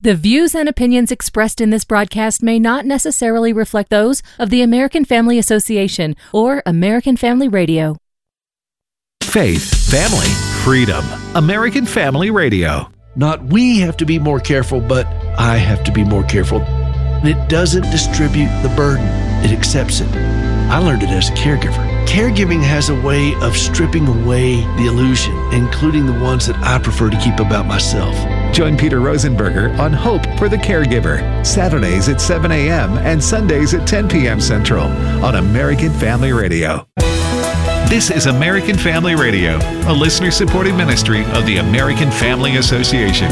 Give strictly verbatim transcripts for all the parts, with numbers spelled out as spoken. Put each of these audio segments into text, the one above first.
The views and opinions expressed in this broadcast may not necessarily reflect those of the American Family Association or American Family Radio. Faith, family, freedom. American Family Radio. Not we have to be more careful, but I have to be more careful. It doesn't distribute the burden. It accepts it. I learned it as a caregiver. Caregiving has a way of stripping away the illusion, including the ones that I prefer to keep about myself. Join Peter Rosenberger on Hope for the Caregiver, Saturdays at seven a.m. and Sundays at ten p.m. Central on American Family Radio. This is American Family Radio, a listener-supported ministry of the American Family Association.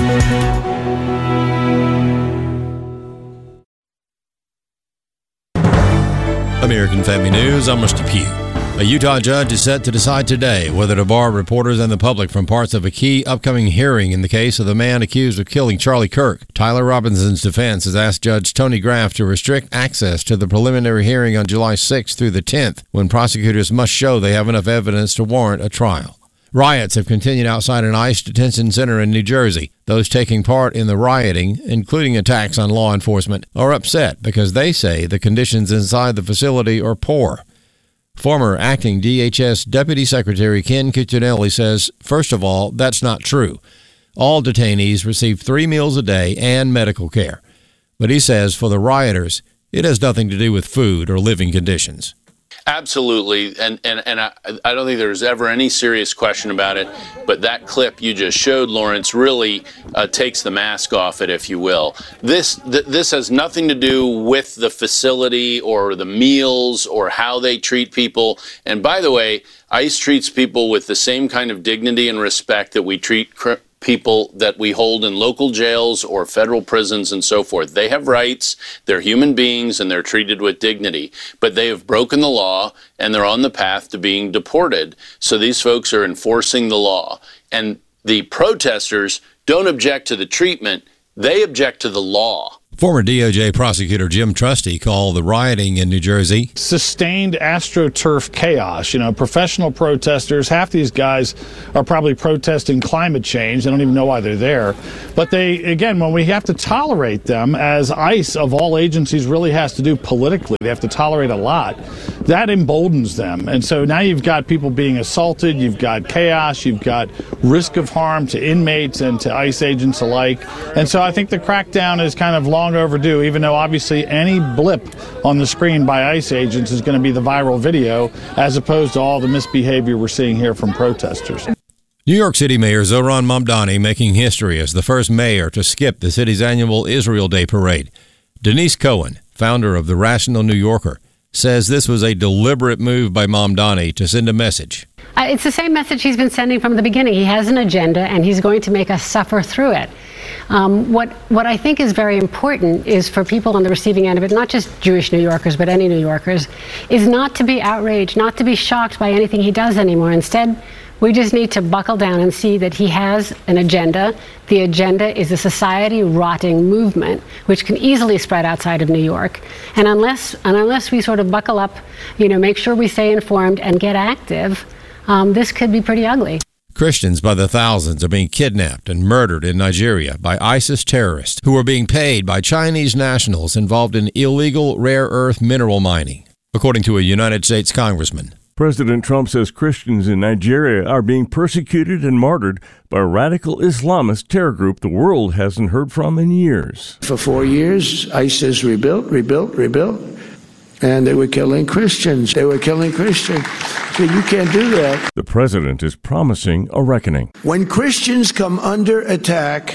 American Family News, I'm Rusty Pugh. A Utah judge is set to decide today whether to bar reporters and the public from parts of a key upcoming hearing in the case of the man accused of killing Charlie Kirk. Tyler Robinson's defense has asked Judge Tony Graff to restrict access to the preliminary hearing on July sixth through the tenth, when prosecutors must show they have enough evidence to warrant a trial. Riots have continued outside an ICE detention center in New Jersey. Those taking part in the rioting, including attacks on law enforcement, are upset because they say the conditions inside the facility are poor. Former acting D H S Deputy Secretary Ken Cuccinelli says, first of all, that's not true. All detainees receive three meals a day and medical care. But he says for the rioters, it has nothing to do with food or living conditions. Absolutely, and and, and I, I don't think there's ever any serious question about it, but that clip you just showed, Lawrence, really uh, takes the mask off it, if you will. This th- this has nothing to do with the facility or the meals or how they treat people. And by the way, ICE treats people with the same kind of dignity and respect that we treat cr- people that we hold in local jails or federal prisons and so forth. They have rights, they're human beings, and they're treated with dignity. But they have broken the law, and they're on the path to being deported. So these folks are enforcing the law. And the protesters don't object to the treatment, they object to the law. Former D O J prosecutor Jim Trusty called the rioting in New Jersey sustained AstroTurf chaos. You know, professional protesters, half these guys are probably protesting climate change. They don't even know why they're there. But they, again, when we have to tolerate them, as ICE of all agencies really has to do politically, they have to tolerate a lot. That emboldens them. And so now you've got people being assaulted, you've got chaos, you've got risk of harm to inmates and to ICE agents alike. And so I think the crackdown is kind of long overdue, even though obviously any blip on the screen by ICE agents is going to be the viral video, as opposed to all the misbehavior we're seeing here from protesters. New York City Mayor Zohran Mamdani making history as the first mayor to skip the city's annual Israel Day parade. Denise Cohen, founder of the Rational New Yorker, says this was a deliberate move by Mamdani to send a message. Uh, it's the same message he's been sending from the beginning. He has an agenda, and he's going to make us suffer through it. Um, what what I think is very important is for people on the receiving end of it, not just Jewish New Yorkers, but any New Yorkers, is not to be outraged, not to be shocked by anything he does anymore. Instead, we just need to buckle down and see that he has an agenda. The agenda is a society-rotting movement, which can easily spread outside of New York. And unless and unless we sort of buckle up, you know, make sure we stay informed and get active, um, this could be pretty ugly. Christians by the thousands are being kidnapped and murdered in Nigeria by ISIS terrorists who are being paid by Chinese nationals involved in illegal rare earth mineral mining, according to a United States congressman. President Trump says Christians in Nigeria are being persecuted and martyred by a radical Islamist terror group the world hasn't heard from in years. For four years, ISIS rebuilt, rebuilt, rebuilt, and they were killing Christians. They were killing Christians. So you can't do that. The president is promising a reckoning. When Christians come under attack,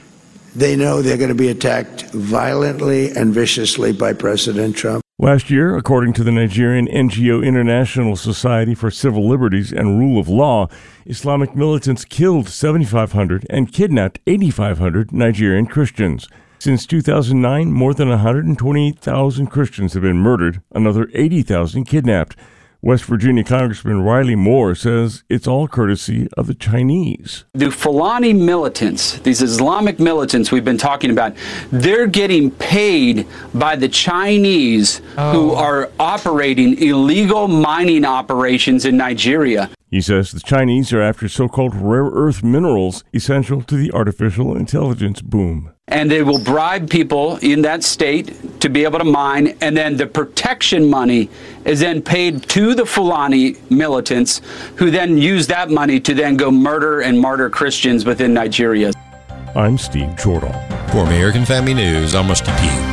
they know they're going to be attacked violently and viciously by President Trump. Last year, according to the Nigerian N G O International Society for Civil Liberties and Rule of Law, Islamic militants killed seventy-five hundred and kidnapped eighty-five hundred Nigerian Christians. Since two thousand nine, more than one hundred twenty-eight thousand Christians have been murdered, another eighty thousand kidnapped. West Virginia Congressman Riley Moore says it's all courtesy of the Chinese. The Fulani militants, these Islamic militants we've been talking about, they're getting paid by the Chinese oh. who are operating illegal mining operations in Nigeria. He says the Chinese are after so-called rare earth minerals essential to the artificial intelligence boom. And they will bribe people in that state to be able to mine, and then the protection money is then paid to the Fulani militants, who then use that money to then go murder and martyr Christians within Nigeria. I'm Steve Jordahl. For American Family News, I'm Rusty Pugh.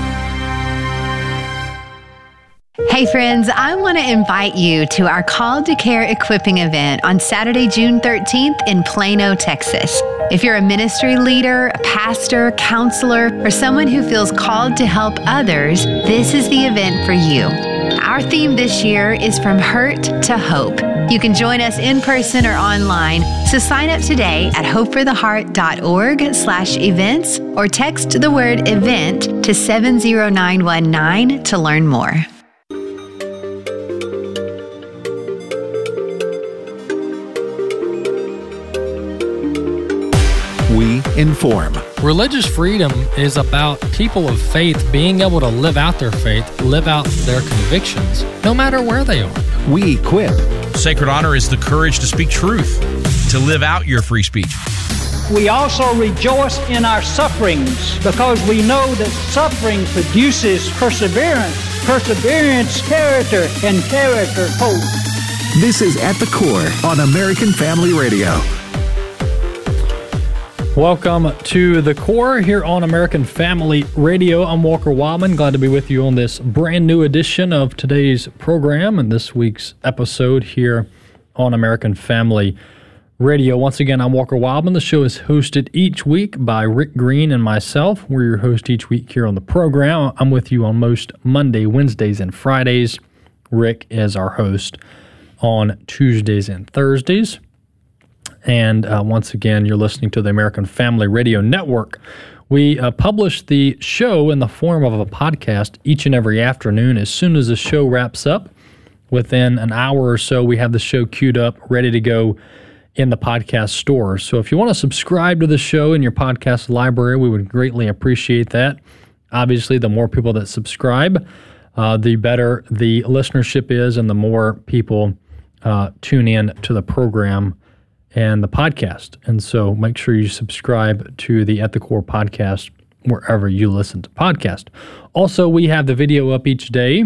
Hey friends, I want to invite you to our Called to Care equipping event on Saturday, June thirteenth in Plano, Texas. If you're a ministry leader, a pastor, counselor, or someone who feels called to help others, this is the event for you. Our theme this year is From Hurt to Hope. You can join us in person or online, so sign up today at hopefortheheart.org slash events or text the word event to seven zero nine one nine to learn more. We inform. Religious freedom is about people of faith being able to live out their faith, live out their convictions, no matter where they are. We equip. Sacred honor is the courage to speak truth, to live out your free speech. We also rejoice in our sufferings because we know that suffering produces perseverance, perseverance, character, and character, hope. This is At the Core on American Family Radio. Welcome to The Core here on American Family Radio. I'm Walker Wildman. Glad to be with you on this brand new edition of today's program and this week's episode here on American Family Radio. Once again, I'm Walker Wildman. The show is hosted each week by Rick Green and myself. We're your host each week here on the program. I'm with you on most Monday, Wednesdays, and Fridays. Rick is our host on Tuesdays and Thursdays. And uh, once again, you're listening to the American Family Radio Network. We uh, publish the show in the form of a podcast each and every afternoon. As soon as the show wraps up, within an hour or so, we have the show queued up, ready to go in the podcast store. So if you want to subscribe to the show in your podcast library, we would greatly appreciate that. Obviously, the more people that subscribe, uh, the better the listenership is and the more people uh, tune in to the program and the podcast. And so make sure you subscribe to the At the Core podcast wherever you listen to podcasts. Also, we have the video up each day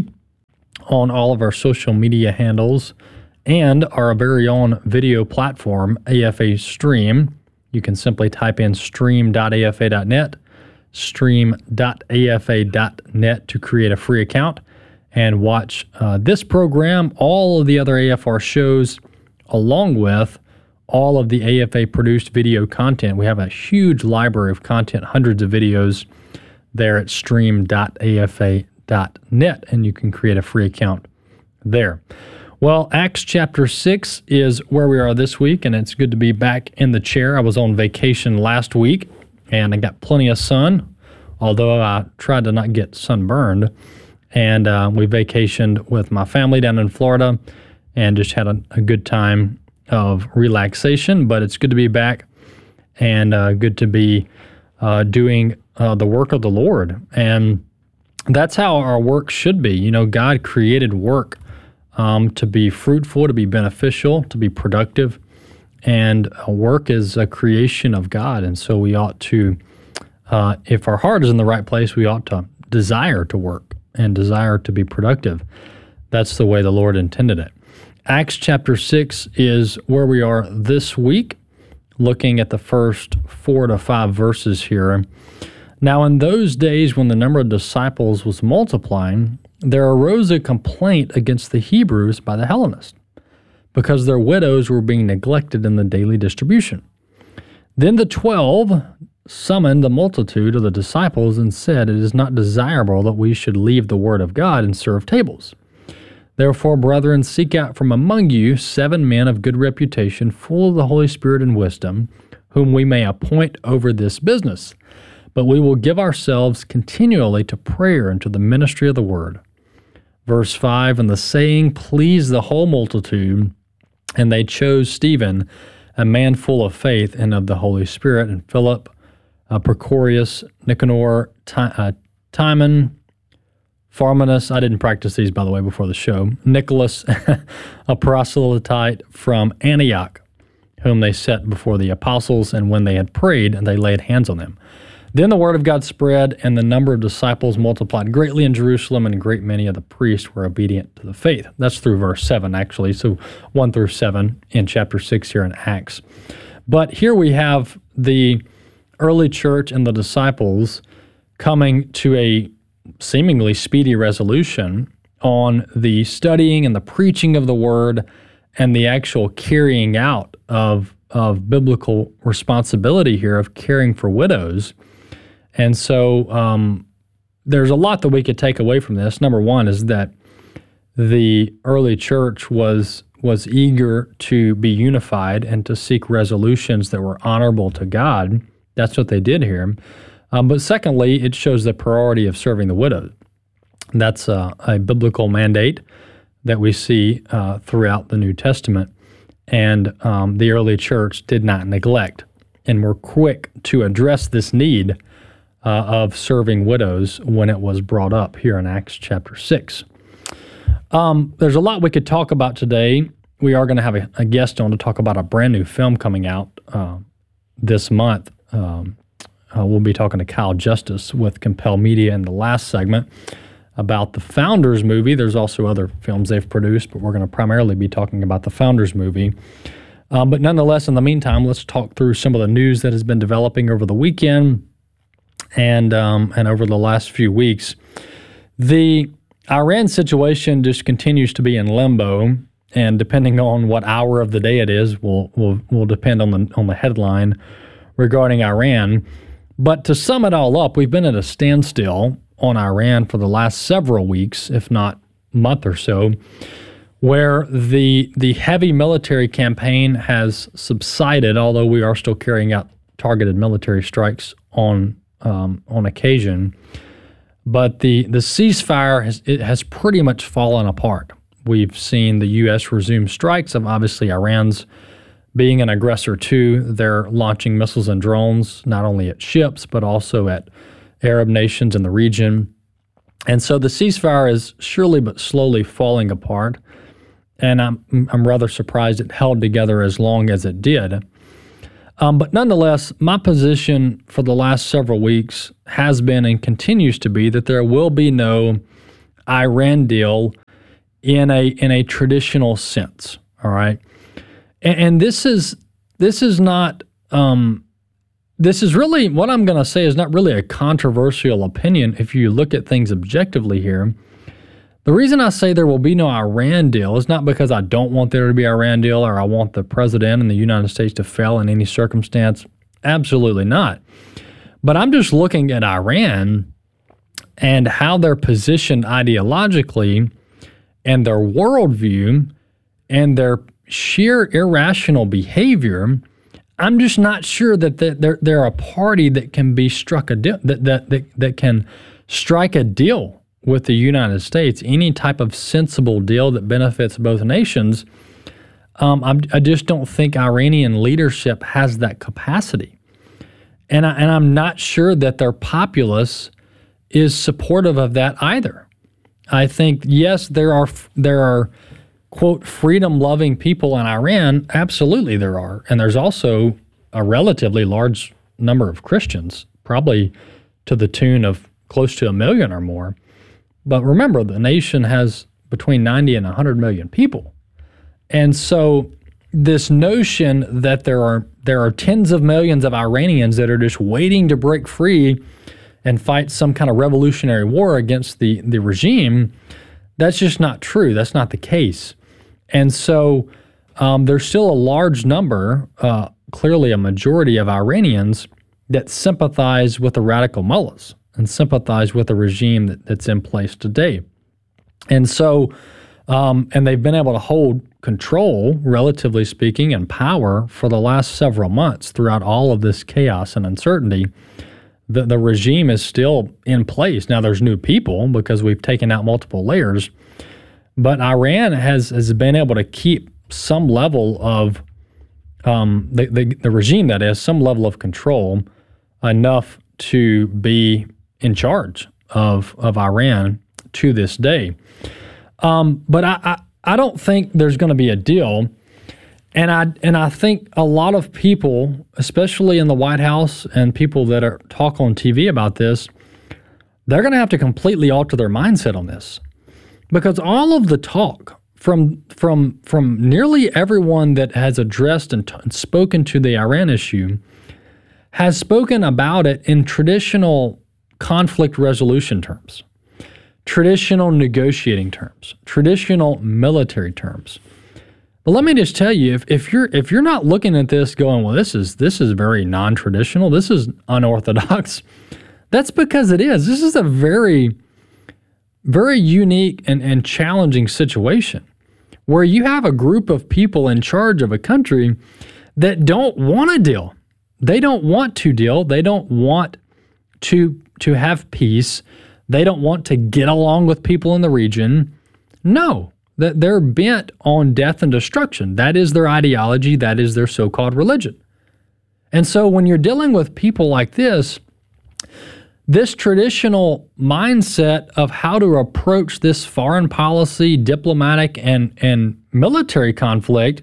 on all of our social media handles and our very own video platform, A F A Stream. You can simply type in stream dot A F A dot net, stream dot A F A dot net to create a free account and watch uh, this program, all of the other A F R shows, along with all of the A F A-produced video content. We have a huge library of content, hundreds of videos there at stream dot A F A dot net, and you can create a free account there. Well, Acts chapter six is where we are this week, and it's good to be back in the chair. I was on vacation last week, and I got plenty of sun, although I tried to not get sunburned. And uh, we vacationed with my family down in Florida and just had a, a good time of relaxation, but it's good to be back and uh, good to be uh, doing uh, the work of the Lord. And that's how our work should be. You know, God created work um, to be fruitful, to be beneficial, to be productive. And uh, work is a creation of God. And so we ought to, uh, if our heart is in the right place, we ought to desire to work and desire to be productive. That's the way the Lord intended it. Acts chapter six is where we are this week, looking at the first four to five verses here. Now, in those days when the number of disciples was multiplying, there arose a complaint against the Hebrews by the Hellenists, because their widows were being neglected in the daily distribution. Then the twelve summoned the multitude of the disciples and said, "It is not desirable that we should leave the word of God and serve tables. Therefore, brethren, seek out from among you seven men of good reputation, full of the Holy Spirit and wisdom, whom we may appoint over this business. But we will give ourselves continually to prayer and to the ministry of the word." Verse five, and the saying pleased the whole multitude, and they chose Stephen, a man full of faith and of the Holy Spirit, and Philip, uh, Procorius, Nicanor, Ti- uh, Timon, Pharmenus, I didn't practice these, by the way, before the show. Nicholas, a proselyte from Antioch, whom they set before the apostles, and when they had prayed, and they laid hands on them. Then the word of God spread, and the number of disciples multiplied greatly in Jerusalem, and a great many of the priests were obedient to the faith. That's through verse seven, actually, so one through seven in chapter six here in Acts. But here we have the early church and the disciples coming to a seemingly speedy resolution on the studying and the preaching of the word and the actual carrying out of, of biblical responsibility here of caring for widows. And so um, there's a lot that we could take away from this. Number one is that the early church was was eager to be unified and to seek resolutions that were honorable to God. That's what they did here. Um, but secondly, it shows the priority of serving the widow. That's uh, a biblical mandate that we see uh, throughout the New Testament. And um, the early church did not neglect and were quick to address this need Uh, of serving widows when it was brought up here in Acts chapter six. Um, there's a lot we could talk about today. We are going to have a, a guest on to talk about a brand new film coming out uh, this month. Um, uh, we'll be talking to Kyle Justice with Compel Media in the last segment about the Founders movie. There's also other films they've produced, but we're going to primarily be talking about the Founders movie. Um, but nonetheless, in the meantime, let's talk through some of the news that has been developing over the weekend and um, and over the last few weeks. The Iran situation just continues to be in limbo, and depending on what hour of the day it is, will will will depend on the on the headline regarding Iran. But to sum it all up, we've been at a standstill on Iran for the last several weeks, if not month or so, where the the heavy military campaign has subsided, although we are still carrying out targeted military strikes on Um, on occasion, but the, the ceasefire has it has pretty much fallen apart. We've seen the U S resume strikes of obviously Iran's being an aggressor too. They're launching missiles and drones not only at ships but also at Arab nations in the region. And so the ceasefire is surely but slowly falling apart, and I'm I'm rather surprised it held together as long as it did. Um, but nonetheless, my position for the last several weeks has been and continues to be that there will be no Iran deal in a in a traditional sense. All right, and, and this is this is not um, this is really what I'm going to say is not really a controversial opinion if you look at things objectively here. The reason I say there will be no Iran deal is not because I don't want there to be an Iran deal or I want the president and the United States to fail in any circumstance. Absolutely not. But I'm just looking at Iran and how they're positioned ideologically and their worldview and their sheer irrational behavior. I'm just not sure that they're, they're a party that can be struck a deal, that, that, that, that can strike a deal with the United States, any type of sensible deal that benefits both nations. Um, I'm, I just don't think Iranian leadership has that capacity. And, I, and I'm not sure that their populace is supportive of that either. I think, yes, there are, there are quote, freedom-loving people in Iran. Absolutely there are. And there's also a relatively large number of Christians, probably to the tune of close to a million or more. But remember, the nation has between ninety and one hundred million people. And so this notion that there are there are tens of millions of Iranians that are just waiting to break free and fight some kind of revolutionary war against the, the regime, that's just not true. That's not the case. And so um, there's still a large number, uh, clearly a majority of Iranians that sympathize with the radical mullahs and sympathize with the regime that, that's in place today. And so, um, and they've been able to hold control, relatively speaking, and power for the last several months throughout all of this chaos and uncertainty. The, the regime is still in place. Now, there's new people because we've taken out multiple layers, but Iran has, has been able to keep some level of, um, the, the, the regime that is, some level of control enough to be in charge of, of Iran to this day. Um, but I, I, I don't think there's going to be a deal. And I and I think a lot of people, especially in the White House and people that are talk on T V about this, they're going to have to completely alter their mindset on this. Because all of the talk from from from nearly everyone that has addressed and, t- and spoken to the Iran issue has spoken about it in traditional conflict resolution terms, traditional negotiating terms, traditional military terms. But let me just tell you, if, if you're if you're not looking at this going, well, this is this is very non-traditional, this is unorthodox, that's because it is. This is a very, very unique and, and challenging situation where you have a group of people in charge of a country that don't want to deal. They don't want to deal. They don't want to to have peace. They don't want to get along with people in the region. No. That they're bent on death and destruction. That is their ideology. That is their so-called religion. And so when you're dealing with people like this, this traditional mindset of how to approach this foreign policy, diplomatic, and, and military conflict,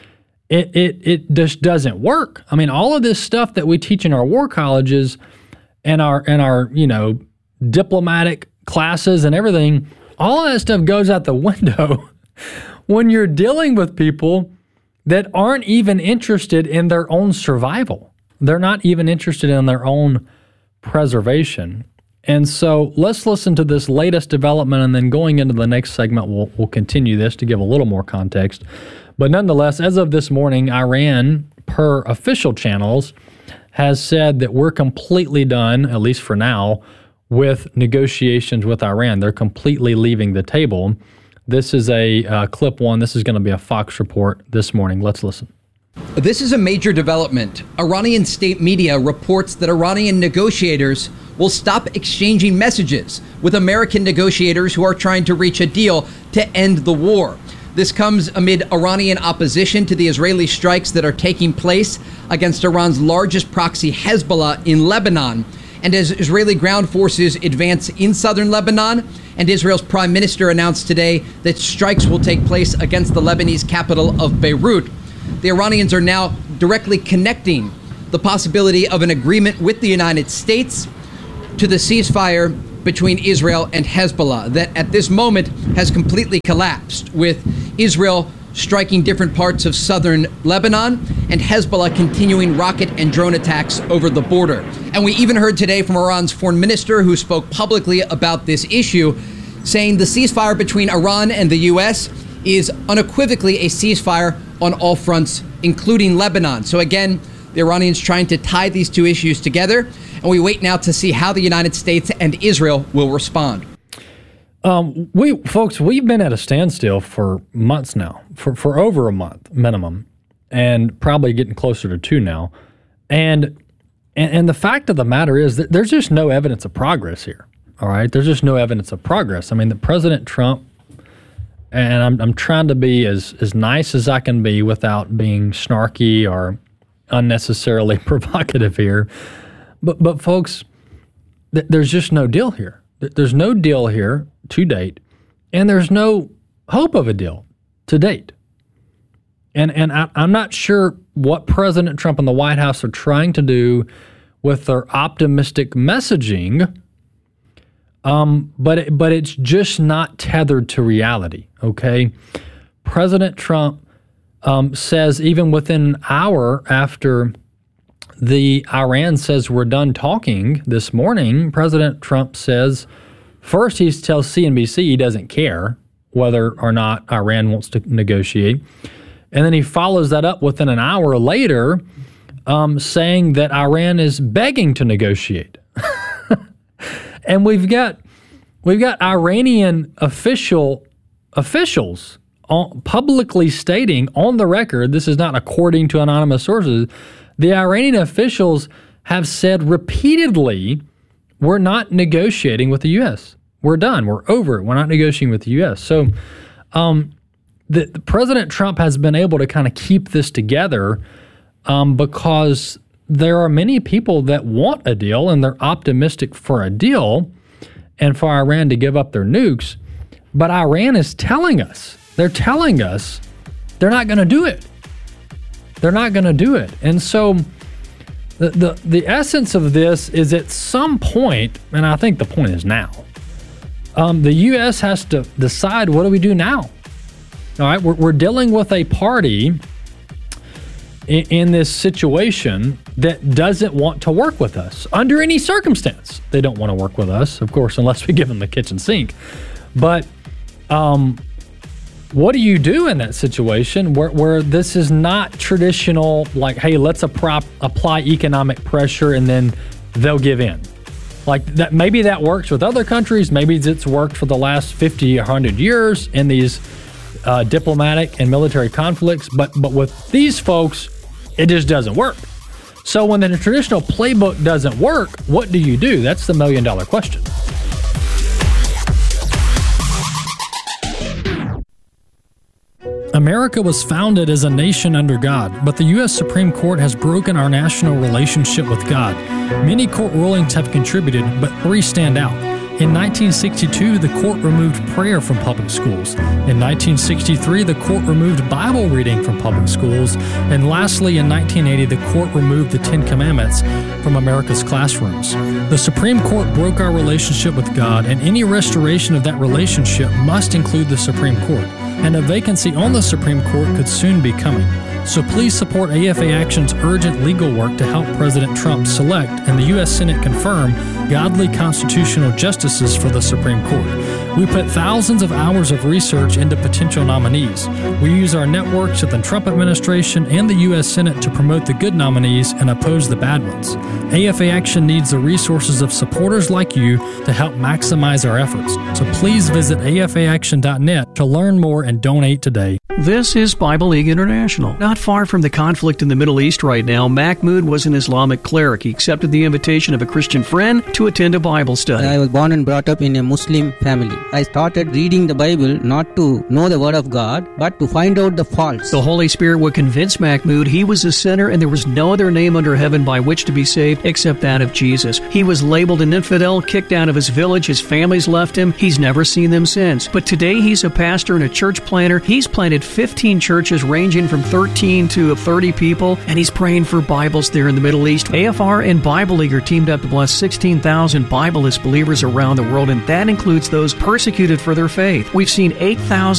it, it, it just doesn't work. I mean, all of this stuff that we teach in our war colleges and our, and our you know, diplomatic classes and everything, all of that stuff goes out the window when you're dealing with people that aren't even interested in their own survival. They're not even interested in their own preservation. And so let's listen to this latest development, and then going into the next segment, we'll, we'll continue this to give a little more context. But nonetheless, as of this morning, Iran, per official channels, has said that we're completely done, at least for now, with negotiations with Iran. They're completely leaving the table. This is a uh, clip one. This is going to be a Fox report this morning. Let's listen. This is a major development. Iranian state media reports that Iranian negotiators will stop exchanging messages with American negotiators who are trying to reach a deal to end the war. This comes amid Iranian opposition to the Israeli strikes that are taking place against Iran's largest proxy, Hezbollah, in Lebanon. And as Israeli ground forces advance in southern Lebanon, and Israel's prime minister announced today that strikes will take place against the Lebanese capital of Beirut, the Iranians are now directly connecting the possibility of an agreement with the United States to the ceasefire between Israel and Hezbollah that at this moment has completely collapsed, with Israel striking different parts of southern Lebanon and Hezbollah continuing rocket and drone attacks over the border. And we even heard today from Iran's foreign minister, who spoke publicly about this issue, saying the ceasefire between Iran and the U S is unequivocally a ceasefire on all fronts, including Lebanon. So again, the Iranians trying to tie these two issues together, and we wait now to see how the United States and Israel will respond. Um, we folks, we've been at a standstill for months now, for, for over a month minimum, and probably getting closer to two now. And, and and the fact of the matter is that there's just no evidence of progress here. All right, there's just no evidence of progress. I mean, the President Trump, and I'm I'm trying to be as as nice as I can be without being snarky or unnecessarily provocative here, but but folks, th- there's just no deal here. Th- there's no deal here to date, and there's no hope of a deal to date. And and I, I'm not sure what President Trump and the White House are trying to do with their optimistic messaging, um, but it, but it's just not tethered to reality. Okay, President Trump um, says even within an hour after the Iran says we're done talking this morning, President Trump says first he tells C N B C he doesn't care whether or not Iran wants to negotiate. And then he follows that up within an hour later, um, saying that Iran is begging to negotiate. And we've got we've got Iranian official officials on, publicly stating on the record, this is not according to anonymous sources, the Iranian officials have said repeatedly, we're not negotiating with the U S. We're done. We're over it. We're not negotiating with the U S. So um, the, the President Trump has been able to kind of keep this together um, because there are many people that want a deal and they're optimistic for a deal. and for Iran to give up their nukes. But Iran is telling us, they're telling us they're not going to do it. They're not going to do it. And so the, the, the essence of this is at some point, and I think the point is now, um, the U S has to decide, what do we do now? All right, we're, we're dealing with a party in, in this situation that doesn't want to work with us under any circumstance. They don't want to work with us, of course, unless we give them the kitchen sink. But um, what do you do in that situation where, where this is not traditional, like, hey, let's appro- apply economic pressure and then they'll give in? Like that, maybe that works with other countries. Maybe it's worked for the last fifty or one hundred years in these uh, diplomatic and military conflicts. But, but with these folks, it just doesn't work. So when the traditional playbook doesn't work, what do you do? That's the million dollar question. America was founded as a nation under God, but the U S Supreme Court has broken our national relationship with God. Many court rulings have contributed, but three stand out. In nineteen sixty-two, the court removed prayer from public schools. In nineteen sixty-three, the court removed Bible reading from public schools. And lastly, in nineteen eighty, the court removed the Ten Commandments from America's classrooms. The Supreme Court broke our relationship with God, and any restoration of that relationship must include the Supreme Court. And a vacancy on the Supreme Court could soon be coming. So please support A F A Action's urgent legal work to help President Trump select and the U S Senate confirm godly constitutional justices for the Supreme Court. We put thousands of hours of research into potential nominees. We use our networks at the Trump administration and the U S Senate to promote the good nominees and oppose the bad ones. A F A Action needs the resources of supporters like you to help maximize our efforts. So please visit A F A action dot net to learn more and donate today. This is Bible League International. Not far from the conflict in the Middle East right now, Mahmoud was an Islamic cleric. He accepted the invitation of a Christian friend to attend a Bible study. I was born and brought up in a Muslim family. I started reading the Bible not to know the Word of God, but to find out the faults. The Holy Spirit would convince Mahmoud he was a sinner and there was no other name under heaven by which to be saved except that of Jesus. He was labeled an infidel, kicked out of his village, his family's left him. He's never seen them since. But today he's a pastor and a church planter. He's planted fifteen churches ranging from thirteen to thirty people, and he's praying for Bibles there in the Middle East. A F R and Bible League are teamed up to bless sixteen thousand Bibleless believers around the world, and that includes those persecuted for their faith. We've seen eight thousand